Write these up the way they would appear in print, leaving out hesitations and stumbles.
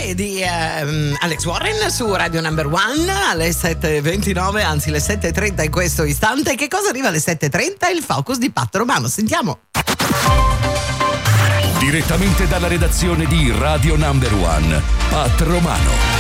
Cry di Alex Warren su Radio Number One alle 7.29, anzi le 7.30 in questo istante. Che cosa arriva alle 7.30? Il focus di Pat Romano. Sentiamo. Direttamente dalla redazione di Radio Number One, Pat Romano.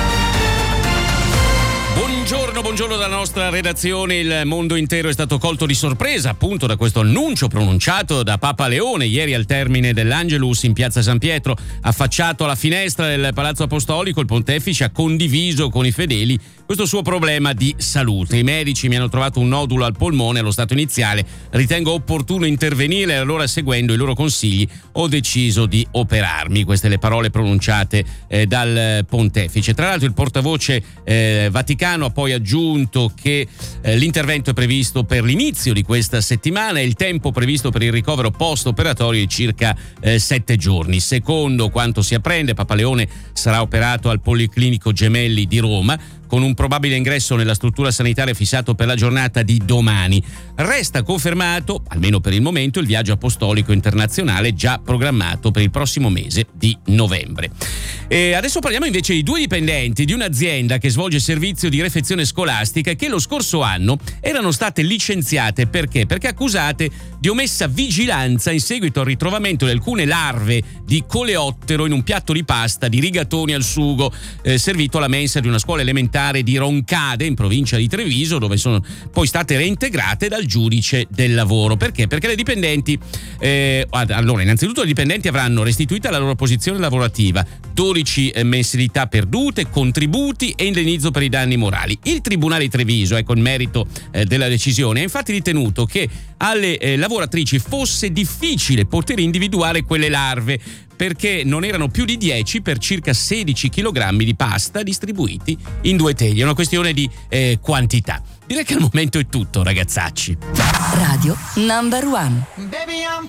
Buongiorno dalla nostra redazione. Il mondo intero è stato colto di sorpresa appunto da questo annuncio pronunciato da Papa Leone ieri al termine dell'Angelus in piazza San Pietro. Affacciato alla finestra del Palazzo Apostolico, il pontefice ha condiviso con i fedeli questo suo problema di salute. I medici mi hanno trovato un nodulo al polmone allo stato iniziale, ritengo opportuno intervenire e allora, seguendo i loro consigli, ho deciso di operarmi. Queste le parole pronunciate dal pontefice. Tra l'altro il portavoce Vaticano ha poi aggiunto che l'intervento è previsto per l'inizio di questa settimana e il tempo previsto per il ricovero post-operatorio è circa 7 giorni. Secondo quanto si apprende, Papa Leone sarà operato al Policlinico Gemelli di Roma, con un probabile ingresso nella struttura sanitaria fissato per la giornata di domani. Resta confermato, almeno per il momento, il viaggio apostolico internazionale già programmato per il prossimo mese di novembre. E adesso parliamo invece di 2 dipendenti di un'azienda che svolge servizio di refezione scolastica che lo scorso anno erano state licenziate perché accusate di omessa vigilanza in seguito al ritrovamento di alcune larve di coleottero in un piatto di pasta di rigatoni al sugo servito alla mensa di una scuola elementare di Roncade in provincia di Treviso, dove sono poi state reintegrate dal giudice del lavoro. Perché? Perché le dipendenti allora innanzitutto le dipendenti avranno restituita la loro posizione lavorativa, 12 mensilità perdute, contributi e indennizzo per i danni morali. Il Tribunale di Treviso, ecco il merito della decisione, ha infatti ritenuto che alle lavoratrici fosse difficile poter individuare quelle larve perché non erano più di 10 per circa 16 kg di pasta distribuiti in 2 teglie. È una questione di quantità. Direi che al momento è tutto, ragazzacci. Radio Number One. Baby, I'm